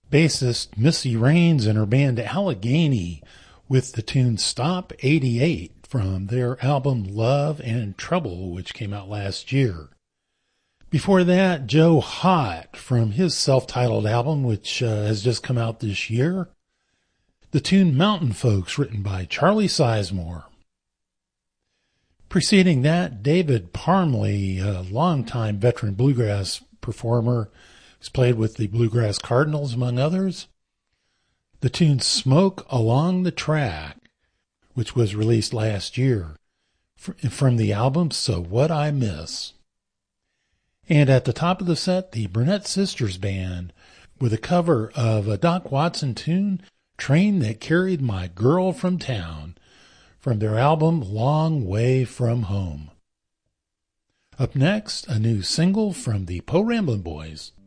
bassist Missy Raines and her band Allegheny with the tune Stop 88 from their album Love and Trouble, which came out last year. Before that, Joe Hott from his self-titled album, which has just come out this year. The tune Mountain Folks, written by Charlie Sizemore. Preceding that, David Parmley, a longtime veteran bluegrass performer who's played with the Bluegrass Cardinals, among others. The tune Smoke Along the Track, which was released last year from the album So What I Miss. And at the top of the set, the Burnett Sisters Band with a cover of a Doc Watson tune, Train That Carried My Girl from Town, from their album Long Way From Home. Up next, a new single from the Po Ramblin' Boys.